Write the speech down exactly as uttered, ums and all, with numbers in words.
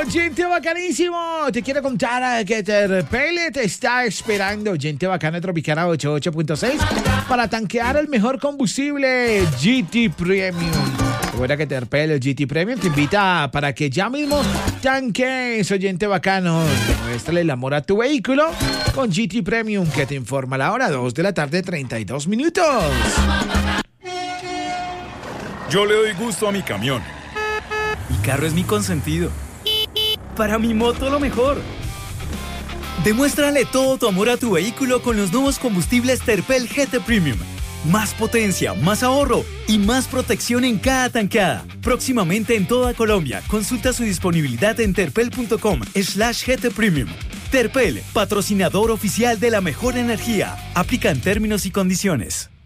gente bacanísimo. Te quiero contar que Terpel te está esperando. Gente bacana Tropicana ochenta y ocho punto seis para tanquear el mejor combustible G T Premium. Recuerda que Terpel G T Premium te invita para que ya mismo tanques, oyente bacano. Demuéstrale el amor a tu vehículo con G T Premium, que te informa a la hora dos de la tarde, treinta y dos minutos. Yo le doy gusto a mi camión. Mi carro es mi consentido. Para mi moto lo mejor. Demuéstrale todo tu amor a tu vehículo con los nuevos combustibles Terpel G T Premium. Más potencia, más ahorro y más protección en cada tanqueada. Próximamente en toda Colombia. Consulta su disponibilidad en terpel.com slash GT Premium. Terpel, patrocinador oficial de la mejor energía. Aplican términos y condiciones.